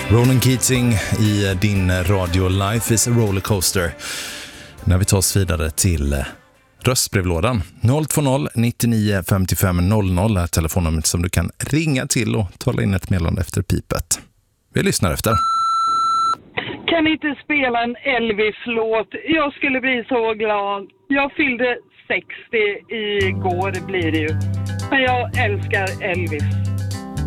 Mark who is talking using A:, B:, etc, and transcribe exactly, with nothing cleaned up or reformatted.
A: Ronan Keating i din radio Life is a rollercoaster. När vi tar oss vidare till röstbrevlådan. noll två noll nittionio femtiofem noll noll är telefonnumret som du kan ringa till och tala in ett meddelande efter pipet. Vi lyssnar efter.
B: Kan inte spela en Elvis-låt? Jag skulle bli så glad. Jag fyllde sextio igår blir det ju. Men jag älskar Elvis.